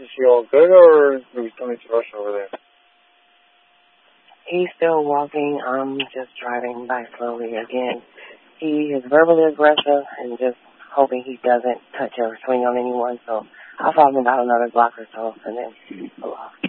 Is she all good, or do we still need to rush over there? He's still walking. I'm just driving by slowly again. He is verbally aggressive and just hoping he doesn't touch or swing on anyone. So I'll follow him about another block or so and then pull off.